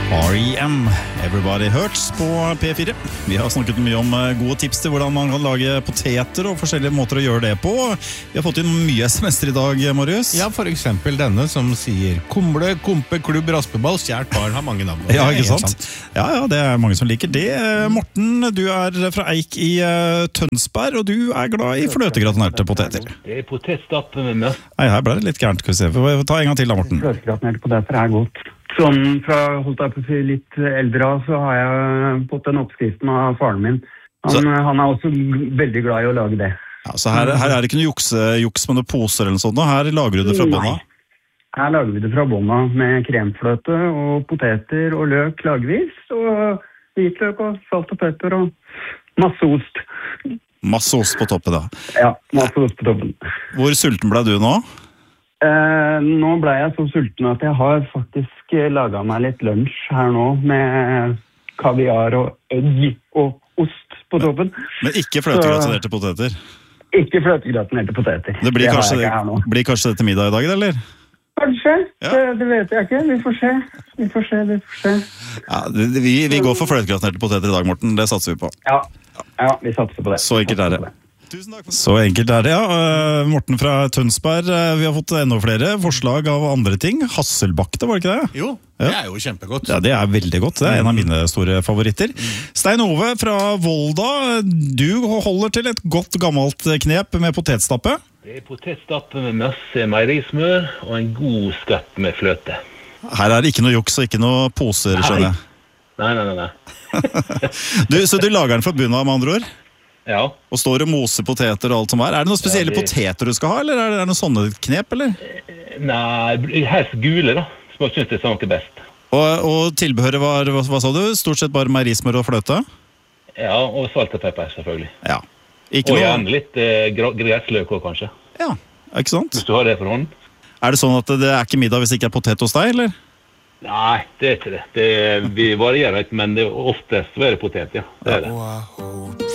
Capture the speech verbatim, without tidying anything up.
R E M, Everybody Hurts på P fire. Vi har snakket mye om gode tips til hvordan man kan lage poteter og forskjellige måter å gjøre det på. Vi har fått inn mye smester i dag, Marius. Ja, for eksempel denne som sier kumle, kumpe, klubb, raspeball, skjært barn har mange navn. Ja, ikke sant? Ja, ja, det er mange som liker det. Morten, du er fra Eik i uh, Tønsberg, og du er glad i fløtegratinerte poteter. Det er potetstappe med møss. Nei, her ble det litt gærent, skal vi se. Vi får ta en gang til da, Morten. Fløtegratinerte poteter er godt. Sånn fra holdt jeg på å si litt eldre av, så har jeg fått den oppskriften av faren min. Han, Så- han er også g- veldig glad i å lage det. Ja, så her, her er det ikke noe juks, juks med noen poser eller noe sånt. Her lager du det fra bånda. Her lager vi det fra bånda med kremfløte og poteter og løk lagvis, og hvitløk og salt og pepper og masse ost. Masse ost på toppen da. Ja, masse ost på toppen. Hvor sulten ble du nå? Eh, nå ble jeg så sulten at jeg har faktisk eh, laget meg litt lunsj her nå med kaviar og egg og ost på toppen. Men ikke fløtegratinerte poteter. Ikke fløtegratinerte poteter. Det blir, har kanskje, jeg ikke her nå. blir kanskje det til middag i dag, eller? Kanskje, Ja. det, det vet jeg ikke. Vi får se. Vi får se, vi får se. Ja, det- vi, vi går for fløtegratinerte poteter i dag, Morten. Det satser vi på. Ja, ja vi satser på det. Så enkelt er det. Så enkelt er det, ja. Uh, Morten fra Tønsberg, uh, vi har fått enda flere forslag av andre ting. Hasselbakte, var det ikke det? Jo, det er jo kjempegodt. Ja, det er veldig godt. Det er en av mine store favoritter. Stein Ove fra Volda, du holder til et godt gammelt knep med potetstappe. Det er potetstappe med masse meierismør og en god skvett med fløte. Her er det ikke noe juks og ikke noe poser, skjønner jeg. Nei, nei, nei, nei. Du, så du lager den fra bunnen av, med andre ord? Ja, Og står og moser poteter og alt som er. Er det noen spesielle Ja, det- poteter du skal ha, eller er det, er det noen sånne knep, eller? nei, helst gule da, som jeg synes det smaker best. Og, og tilbehøret var, hva, hva sa du? Stort sett bare meierismør og fløte? Ja, og salt og pepper selvfølgelig. Ja. Ikke Og noe... gjerne litt eh, gra- gressløk også kanskje, Ja, ikke sant? hvis du har det for hånden. Er det sånn at det er ikke middag hvis det ikke er potet hos deg, eller? Nei, det er ikke det. det vi varierer litt, men det er oftest så er det potet, ja. Det er det. Wow.